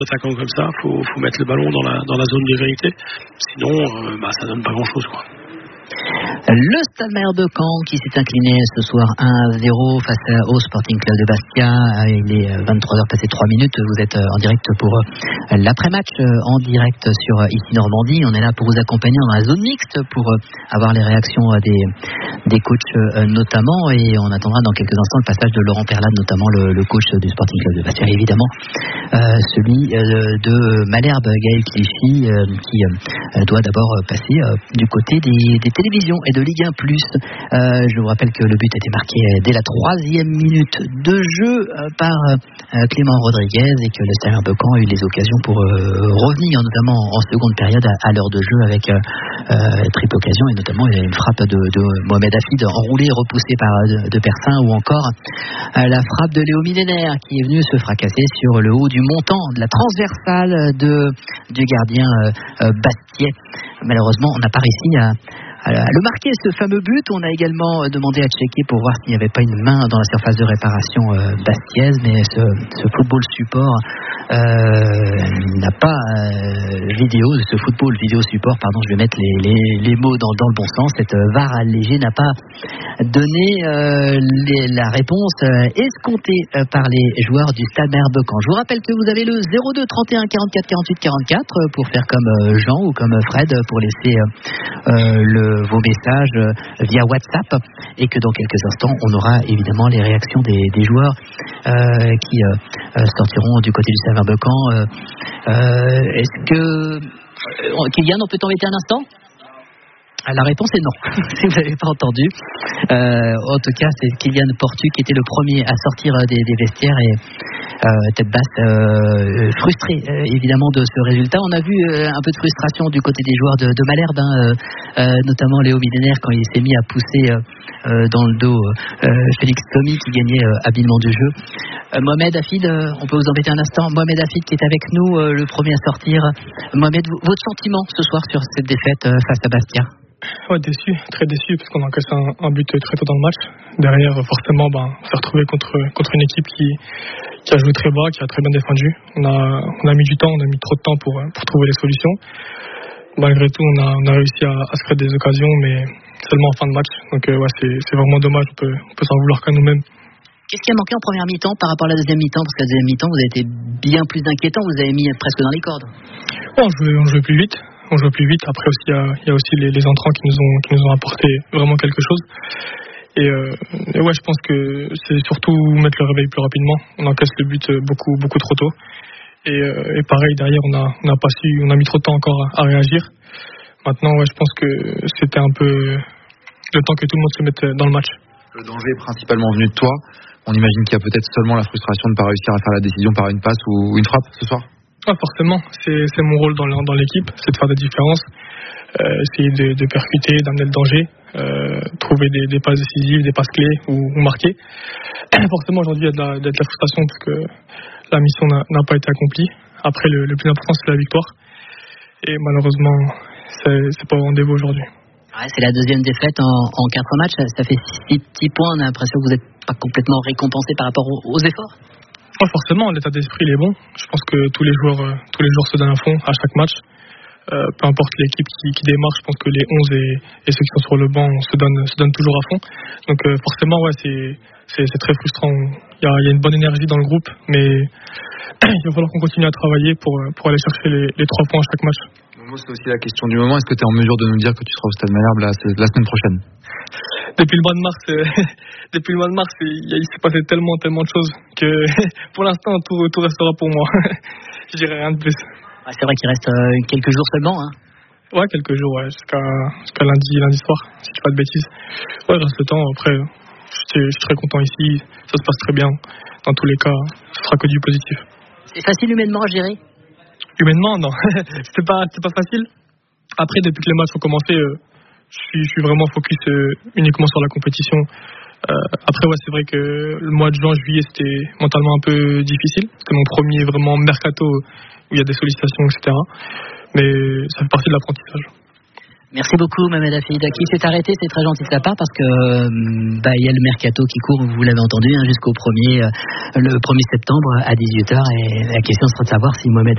attaquant comme ça, faut mettre le ballon dans la zone de vérité. Sinon, ça donne pas grand-chose, quoi. Le Stade Malherbe de Caen qui s'est incliné ce soir 1-0 face au Sporting Club de Bastia. Il est 23h passé 3 minutes. Vous êtes en direct pour l'après-match, en direct sur ici Normandie. On est là pour vous accompagner dans la zone mixte pour avoir les réactions des coachs notamment. Et on attendra dans quelques instants le passage de Laurent Perlade, notamment le coach du Sporting Club de Bastia. Et évidemment, celui de Malherbe, Gaël Clichy, qui doit d'abord passer du côté des télévisions et de Ligue 1+. Je vous rappelle que le but a été marqué dès la 3e minute de jeu par Clément Rodriguez et que le Stade Malherbe de Caen a eu les occasions pour revenir, notamment en seconde période à l'heure de jeu avec triple occasion, et notamment il y a une frappe de Mohamed Hafid enroulée et repoussée par de Persin, ou encore la frappe de Léo Millénaire qui est venu se fracasser sur le haut du montant de la transversale du gardien Bastiais. Malheureusement, on n'a pas réussi à le marquer, ce fameux but. On a également demandé à checker pour voir s'il n'y avait pas une main dans la surface de réparation bastiaise, mais ce football support n'a pas ce football vidéo support, pardon, je vais mettre les mots dans le bon sens. Cette VAR allégée n'a pas donné la réponse escomptée par les joueurs du Stade Malherbe de Caen. Je vous rappelle que vous avez le 02 31 44 48 44 pour faire comme Jean ou comme Fred pour laisser vos messages via WhatsApp, et que dans quelques instants on aura évidemment les réactions des joueurs qui sortiront du côté du Stade Malherbe de Caen. Est-ce que Kylian, on peut t'embêter un instant? La réponse est non, si vous n'avez pas entendu. En tout cas, c'est Kylian Portu qui était le premier à sortir des vestiaires, et tête basse, frustré évidemment de ce résultat. On a vu un peu de frustration du côté des joueurs de Malherbe, notamment Léo Millénaire quand il s'est mis à pousser dans le dos Félix Thomy qui gagnait habilement du jeu. Mohamed Hafid, on peut vous embêter un instant? Mohamed Hafid qui est avec nous, le premier à sortir. Mohamed, votre sentiment ce soir sur cette défaite face à Bastia? Ouais, déçu, très déçu, parce qu'on a encaissé un but très tôt dans le match. Derrière, forcément, on s'est retrouvé contre une équipe qui a joué très bas, qui a très bien défendu. On a mis du temps, on a mis trop de temps pour trouver les solutions. Malgré tout, on a réussi à se créer des occasions, mais seulement en fin de match. Donc c'est vraiment dommage, on peut s'en vouloir qu'à nous-mêmes. Qu'est-ce qui a manqué en première mi-temps par rapport à la deuxième mi-temps? Parce que la deuxième mi-temps, vous avez été bien plus inquiétant, vous avez mis presque dans les cordes. On jouait plus vite. Après aussi, il y a aussi les entrants qui nous ont apporté vraiment quelque chose. Et ouais, je pense que c'est surtout mettre le réveil plus rapidement. On encaisse le but beaucoup trop tôt. Et pareil, derrière, on a mis trop de temps encore à réagir. Maintenant, ouais, je pense que c'était un peu le temps que tout le monde se mette dans le match. Le danger est principalement venu de toi. On imagine qu'il y a peut-être seulement la frustration de ne pas réussir à faire la décision par une passe ou une frappe ce soir. Ah, forcément, c'est mon rôle dans l'équipe, c'est de faire des différences, essayer de percuter, d'amener le danger, trouver des passes décisives, des passes clés ou marquer. Forcément, aujourd'hui, il y a de la frustration parce que la mission n'a pas été accomplie. Après, le plus important, c'est la victoire. Et malheureusement, c'est pas au rendez-vous aujourd'hui. Ouais, c'est la deuxième défaite en 4 matchs. Ça fait 6 petits points. On a l'impression que vous n'êtes pas complètement récompensé par rapport aux efforts. Pas forcément, l'état d'esprit il est bon. Je pense que tous les joueurs se donnent à fond à chaque match. Peu importe l'équipe qui démarre, je pense que les 11 et ceux qui sont sur le banc se donnent toujours à fond. Donc forcément, ouais, c'est très frustrant. Il y a une bonne énergie dans le groupe, mais il va falloir qu'on continue à travailler pour aller chercher les 3 points à chaque match. Moi, c'est aussi la question du moment. Est-ce que tu es en mesure de nous dire que tu seras au Stade Malherbe la semaine prochaine? Depuis le mois de mars, il s'est passé tellement de choses que pour l'instant tout restera pour moi. Je dirais rien de plus. Ah, c'est vrai qu'il reste quelques jours seulement. Hein. Ouais, quelques jours, ouais, jusqu'à lundi soir, si je dis pas de bêtises. Ouais, il reste le temps. Après, je suis très content ici. Ça se passe très bien. Dans tous les cas, ce sera que du positif. C'est facile humainement à gérer? Humainement, non. c'est pas facile. Après, depuis que les matchs ont commencé, je suis vraiment focus uniquement sur la compétition. Après, ouais, c'est vrai que le mois de juin, juillet, c'était mentalement un peu difficile. C'était mon premier vraiment mercato où il y a des sollicitations, etc. Mais ça fait partie de l'apprentissage. Merci beaucoup, Mohamed Hafid. Qui s'est arrêté, c'est très gentil de sa part parce que il y a le mercato qui court, vous l'avez entendu, jusqu'au le 1er septembre à 18h. Et la question sera de savoir si Mohamed